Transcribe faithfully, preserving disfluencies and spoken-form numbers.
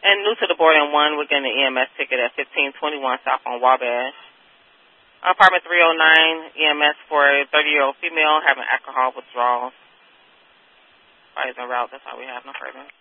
And new to the board and one, we're getting an E M S ticket at fifteen twenty-one South on Wabash. Apartment three oh nine, E M S for a thirty-year-old female having alcohol withdrawals. Fires en route, that's all we have, no further.